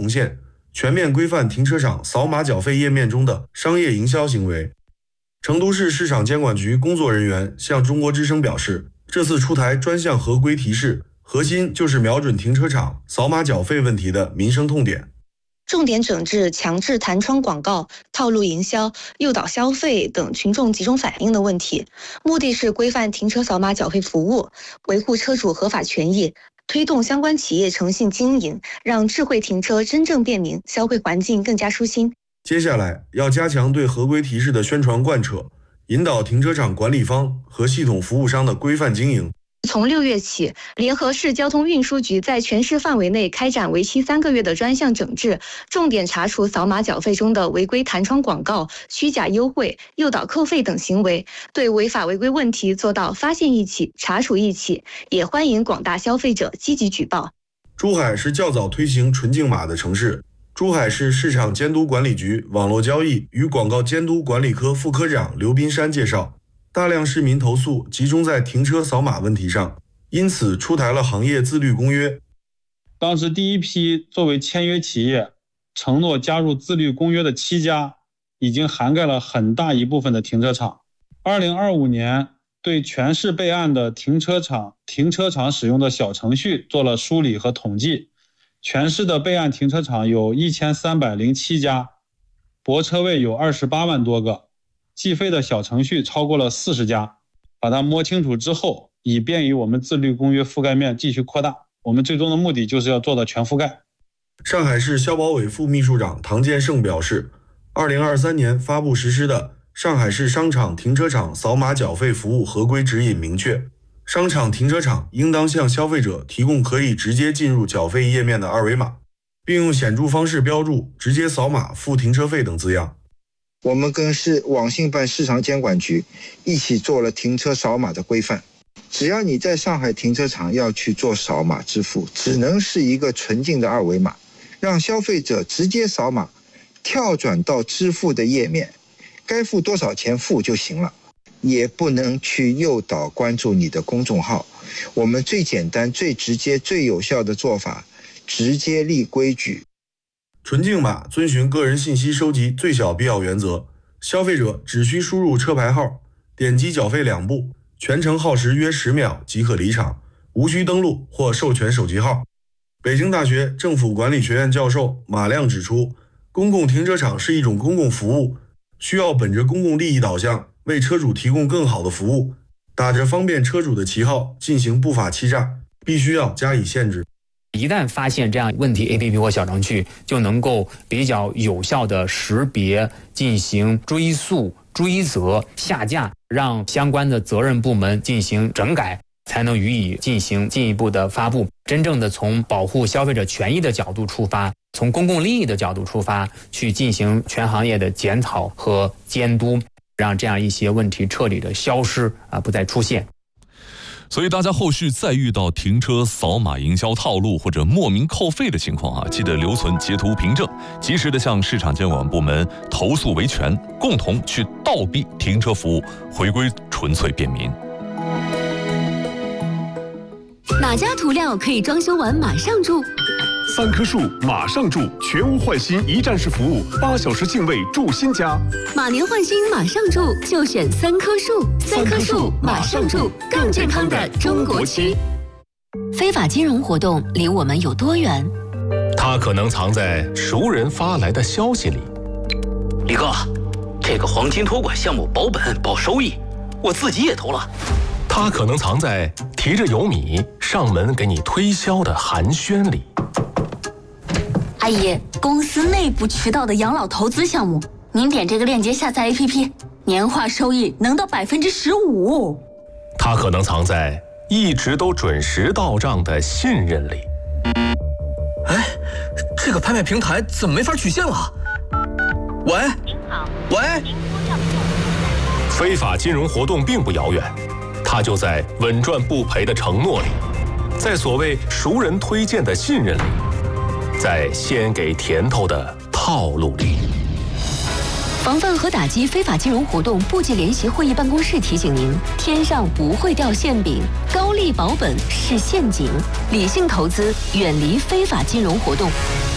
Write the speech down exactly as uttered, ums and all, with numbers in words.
红线，全面规范停车场扫码缴费页面中的商业营销行为。成都市市场监管局工作人员向中国之声表示，这次出台专项合规提示，核心就是瞄准停车场扫码缴费问题的民生痛点， 重点整治强制弹窗广告、套路营销、诱导消费等群众集中反映的问题，目的是规范停车扫码缴费服务，维护车主合法权益，推动相关企业诚信经营，让智慧停车真正便民，消费环境更加舒心。 接下来要加强对合规提示的宣传贯彻，引导停车场管理方和系统服务商的规范经营。 从六月起，联合市交通运输局在全市范围内开展为期三个月的专项整治，重点查处扫码缴费中的违规弹窗广告、虚假优惠、诱导扣费等行为，对违法违规问题做到发现一起、查处一起，也欢迎广大消费者积极举报。 珠海是较早推行纯净码的城市。珠海市市场监督管理局网络交易与广告监督管理科副科长刘斌山介绍，大量市民投诉集中在停车扫码问题上，因此出台了行业自律公约。 当时第一批作为签约企业承诺加入自律公约的七家，已经涵盖了很大一部分的停车场。二零二五年对全市备案的停车场停车场使用的小程序做了梳理和统计，全市的备案停车场有一千三百零七家，泊车位有二十八万多个，计费的小程序超过了四十家。把它摸清楚之后，以便于我们自律公约覆盖面继续扩大。我们最终的目的就是要做到全覆盖。 上海市消保委副秘书长唐建胜表示，二零二三年发布实施的上海市商场停车场扫码缴费服务合规指引明确，商场停车场应当向消费者提供可以直接进入缴费页面的二维码，并用显著方式标注直接扫码付停车费等字样。 我们跟市网信办市场监管局一起做了停车扫码的规范，只要你在上海停车场要去做扫码支付，只能是一个纯净的二维码，让消费者直接扫码跳转到支付的页面，该付多少钱付就行了，也不能去诱导关注你的公众号。我们最简单、最直接、最有效的做法，直接立规矩。 纯净码遵循个人信息收集最小必要原则，消费者只需输入车牌号，点击缴费两步，全程耗时约十秒即可离场，无需登录或授权手机号。北京大学政府管理学院教授马亮指出，公共停车场是一种公共服务，需要本着公共利益导向，为车主提供更好的服务，打着方便车主的旗号进行不法欺诈，必须要加以限制。 一旦发现这样问题 A P P 或小程序，就能够比较有效的识别、进行追溯、追责、下架，让相关的责任部门进行整改，才能予以进行进一步的发布。真正的从保护消费者权益的角度出发，从公共利益的角度出发，去进行全行业的检讨和监督，让这样一些问题彻底的消失啊，不再出现。 所以大家后续再遇到停车扫码营销套路或者莫名扣费的情况啊，记得留存截图凭证，及时的向市场监管部门投诉维权，共同去倒逼停车服务回归纯粹便民。 哪家涂料可以装修完马上住？ 三棵树马上住，全屋换新一站式服务，八小时净位住新家。 马年换新马上住，就选三棵树。三棵树马上住，更健康的中国区。非法金融活动离我们有多远？ 它可能藏在熟人发来的消息里。 李哥，这个黄金托管项目保本保收益，我自己也投了。 它可能藏在提着油米上门给你推销的寒暄里。 阿姨，公司内部渠道的养老投资项目，您点这个链接下载 A P P， 年化收益能到百分之十五。 它可能藏在一直都准时到账的信任里。 哎，这个拍卖平台怎么没法取现了？喂，您好，喂。 非法金融活动并不遥远，它就在稳赚不赔的承诺里，在所谓熟人推荐的信任里，在先给甜头的套路里。 防范和打击非法金融活动部级联席会议办公室提醒您：天上不会掉馅饼，高利保本是陷阱，理性投资，远离非法金融活动。